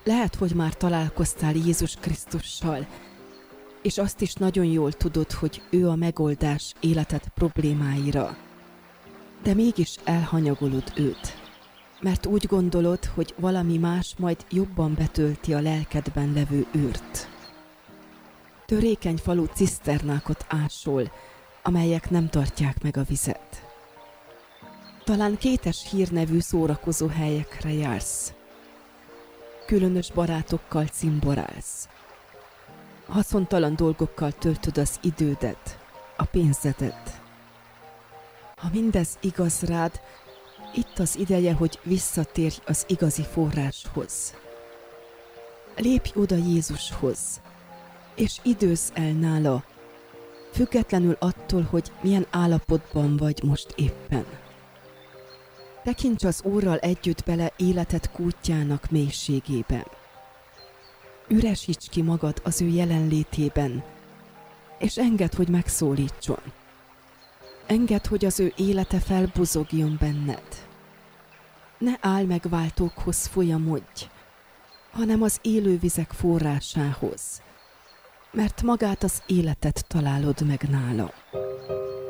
Lehet, hogy már találkoztál Jézus Krisztussal, és azt is nagyon jól tudod, hogy ő a megoldás életed problémáira. De mégis elhanyagolod őt, mert úgy gondolod, hogy valami más majd jobban betölti a lelkedben levő űrt. Törékeny falú ciszternákat ásol, amelyek nem tartják meg a vizet. Talán kétes hírnevű szórakozó helyekre jársz. Különös barátokkal cimborálsz. Haszontalan dolgokkal töltöd az idődet, a pénzedet. Ha mindez igaz rád, itt az ideje, hogy visszatérj az igazi forráshoz. Lépj oda Jézushoz, és időzz el nála, függetlenül attól, hogy milyen állapotban vagy most éppen. Tekints az Úrral együtt bele életed kútjának mélységében. Üresíts ki magad az ő jelenlétében, és engedd, hogy megszólítson. Engedd, hogy az ő élete felbuzogjon benned. Ne álmegváltókhoz folyamodj, hanem az élő vizek forrásához, mert magát az életet találod meg nála.